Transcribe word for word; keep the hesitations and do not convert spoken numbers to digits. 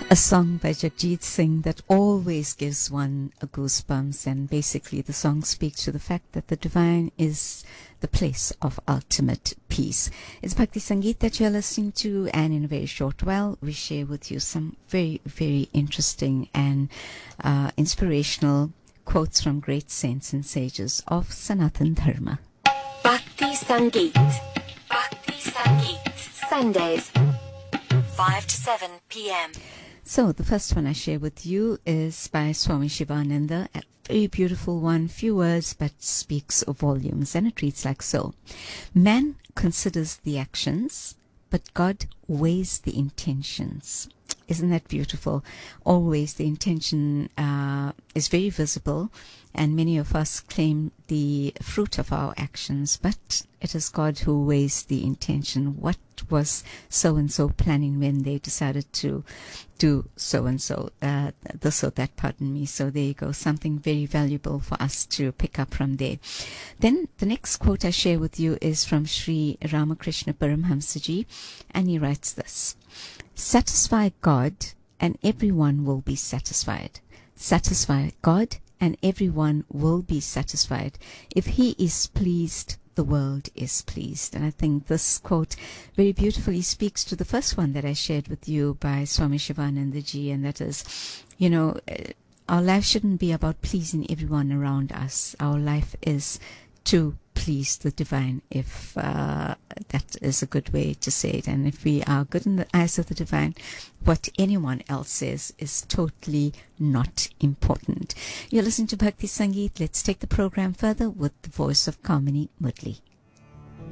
A song by Jagjit Singh that always gives one a goosebumps, and basically the song speaks to the fact that the divine is the place of ultimate peace. It's Bhakti Sangeet that you're listening to, and in a very short while we share with you some very, very interesting and uh, inspirational quotes from great saints and sages of Sanatan Dharma. Bhakti Sangeet. Bhakti Sangeet. Sundays, five to seven p.m. So the first one I share with you is by Swami Shivananda, a very beautiful one, few words but speaks volumes, and it reads like so. Man considers the actions, but God weighs the intentions. Isn't that beautiful? Always the intention uh, is very visible, and many of us claim the fruit of our actions, but it is God who weighs the intention. What was so-and-so planning when they decided to do so-and-so, uh, this or that, pardon me. So there you go, something very valuable for us to pick up from there. Then the next quote I share with you is from Sri Ramakrishna Paramhamsaji, and he writes this: satisfy God and everyone will be satisfied. Satisfy God and everyone will be satisfied. If he is pleased, the world is pleased. And I think this quote very beautifully speaks to the first one that I shared with you by Swami Shivanandaji, and that is, you know, our life shouldn't be about pleasing everyone around us. Our life is to please the divine, if uh, that is a good way to say it. And if we are good in the eyes of the divine, what anyone else says is totally not important. You're listening to Bhakti Sangeet. Let's take the program further with the voice of Kamini Murli.